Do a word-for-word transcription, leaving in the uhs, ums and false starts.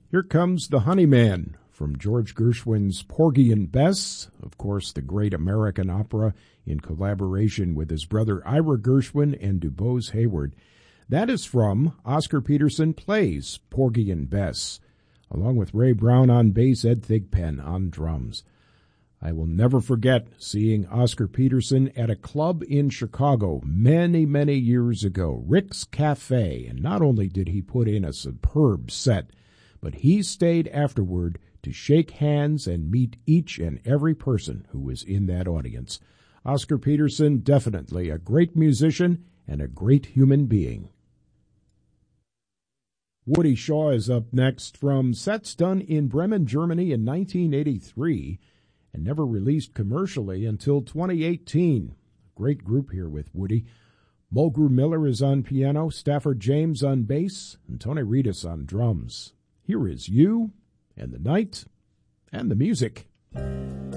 Here comes The Honeyman from George Gershwin's Porgy and Bess, of course the great American opera in collaboration with his brother Ira Gershwin and DuBose Hayward. That is from Oscar Peterson Plays Porgy and Bess, along with Ray Brown on bass, Ed Thigpen on drums. I will never forget seeing Oscar Peterson at a club in Chicago many, many years ago, Rick's Cafe, and not only did he put in a superb set, but he stayed afterward to shake hands and meet each and every person who was in that audience. Oscar Peterson, definitely a great musician and a great human being. Woody Shaw is up next from sets done in Bremen, Germany in nineteen eighty-three and never released commercially until twenty eighteen. Great group here with Woody. Mulgrew Miller is on piano, Stafford James on bass, and Tony Reedus on drums. Here is You and the Night and the Music.